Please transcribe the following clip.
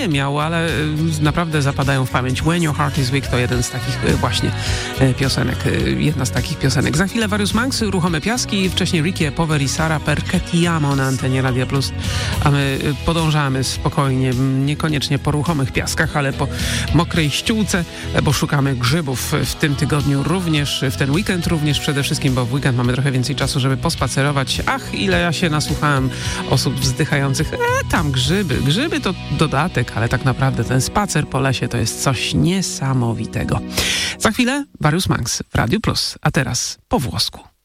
nie miał, ale naprawdę zapadają w pamięć. When Your Heart Is Weak to jeden z takich właśnie piosenek, jedna z takich piosenek. Za chwilę Various Monks, Ruchome Piaski, wcześniej Ricky Power i Sara Percetiamo na antenie Radia Plus, a my podążamy spokojnie, niekoniecznie po ruchomych piaskach, ale po mokrej ściółce, bo szukamy grzybów w tym tygodniu również, w ten weekend również przede wszystkim, bo w weekend mamy trochę więcej czasu, żeby pospacerować. Ach, ile ja się nasłuchałem osób wzdychających, tam grzyby to dodatek, ale tak naprawdę ten spacer po lesie to jest coś niesamowitego. Za chwilę Various Monks w Radiu Plus, a teraz po włosku.